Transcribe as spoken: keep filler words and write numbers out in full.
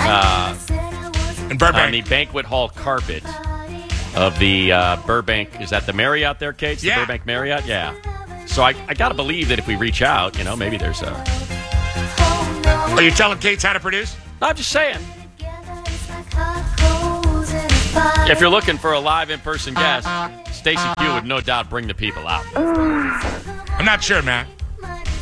uh, In Burbank. on the banquet hall carpet of the uh, Burbank. Is that the Marriott there, Kate? It's Yeah. The Burbank Marriott? Yeah. So I, I got to believe that if we reach out, you know, maybe there's a... Are you telling Kate's how to produce? I'm just saying. If you're looking for a live in-person guest, Stacey Q would no doubt bring the people out. I'm not sure, man.